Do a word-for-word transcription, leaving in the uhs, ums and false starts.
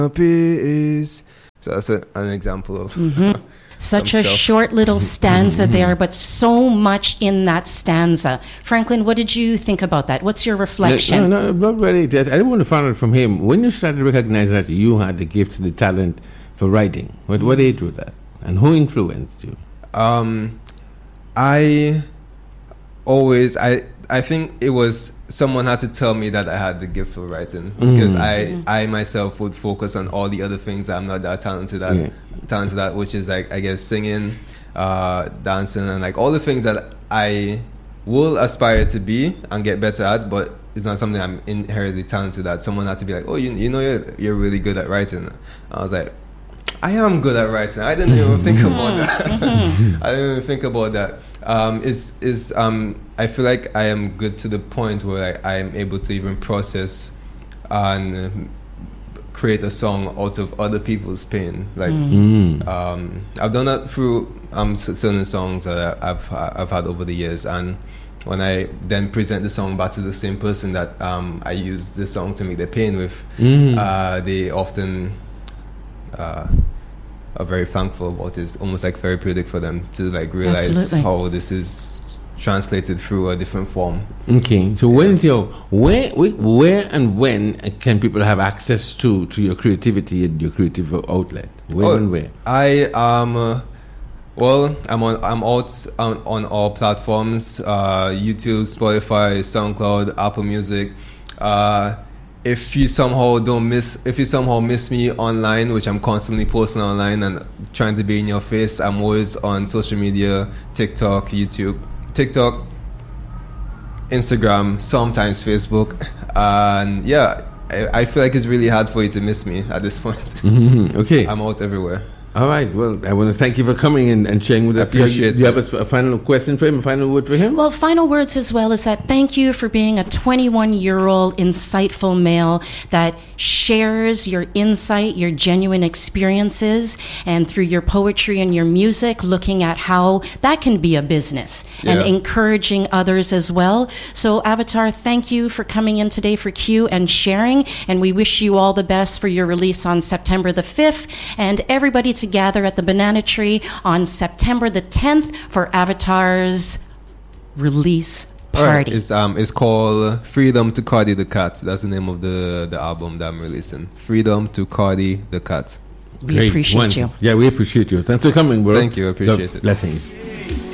Peace. So that's a, an example of mm-hmm. Such a stuff. Short little stanza there, but so much in that stanza. Franklin, what did you think about that? What's your reflection? No, no, not really. Just, I want to find out from him, when you started recognizing that you had the gift, the talent for writing, what, what age was that? And who influenced you? Um, I always, I I think it was someone had to tell me that I had the gift for writing, because mm. I mm. I myself would focus on all the other things that I'm not that talented at, yeah. talented at, which is like, I guess, singing, uh, dancing, and like all the things that I will aspire to be and get better at, but it's not something I'm inherently talented at. Someone had to be like, oh, you you know you're, you're really good at writing. I was like, I am good at writing. I didn't even think about that. I didn't even think about that. Um, is is um, I feel like I am good to the point where like, I am able to even process and create a song out of other people's pain. Like mm. um, I've done that through um, certain songs that I've I've had over the years, and when I then present the song back to the same person that um, I used the song to make their pain with, mm. uh, they often uh, are very thankful about it. It's almost like therapeutic for them to like realize Absolutely. how this is translated through a different form. Okay, so when is your where where and when can people have access to to your creativity and your creative outlet? When oh, and where? I um uh, well I'm on I'm out on, on all platforms, uh, YouTube, Spotify, SoundCloud, Apple Music. Uh, If you somehow don't miss, if you somehow miss me online, which I'm constantly posting online and trying to be in your face, I'm always on social media, TikTok, YouTube, TikTok, Instagram, sometimes Facebook, and yeah, I, I feel like it's really hard for you to miss me at this point. Mm-hmm. Okay, I'm out everywhere. All right. Well, I want to thank you for coming and, and sharing with us. I appreciate Do you it. have a, a final question for him, a final word for him? Well, final words as well is that thank you for being a twenty-one-year-old insightful male that shares your insight, your genuine experiences, and through your poetry and your music, looking at how that can be a business yeah. and encouraging others as well. So, Avatar, thank you for coming in today for Q and sharing, and we wish you all the best for your release on September the fifth, and everybody to gather at the Banana Tree on September the tenth for Avatar's release party. Right. It's um it's called Freedom to Cardi the Cat. That's the name of the the album that I'm releasing. Freedom to Cardi the Cat. We Great. appreciate One. you. Yeah, we appreciate you. Thanks for coming, bro. Thank you. I appreciate God it. Blessings.